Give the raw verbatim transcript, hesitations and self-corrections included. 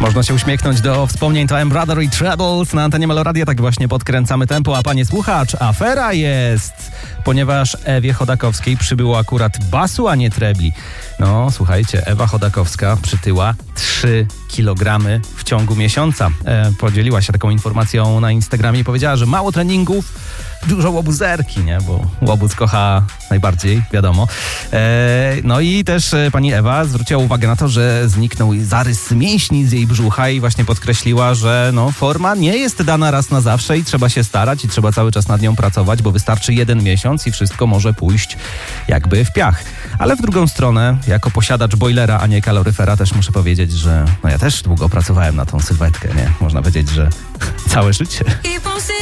Można się uśmiechnąć do wspomnień Time Brother i Trebles na antenie Meloradia. Tak właśnie podkręcamy tempo, a panie słuchacz, afera jest, ponieważ Ewie Chodakowskiej przybyło akurat basu, a nie trebli. No, słuchajcie, Ewa Chodakowska przytyła trzy kilogramy w ciągu miesiąca. E, podzieliła się taką informacją na Instagramie i powiedziała, że mało treningów, dużo łobuzerki, nie? Bo łobuz kocha najbardziej, wiadomo. E, no i też e, pani Ewa zwróciła uwagę na to, że zniknął zarys mięśni z jej brzucha i właśnie podkreśliła, że no, forma nie jest dana raz na zawsze i trzeba się starać i trzeba cały czas nad nią pracować, bo wystarczy jeden miesiąc i wszystko może pójść jakby w piach. Ale w drugą stronę, jako posiadacz bojlera, a nie kaloryfera, też muszę powiedzieć, że no ja też długo pracowałem na tą sylwetkę, nie? Można powiedzieć, że całe życie.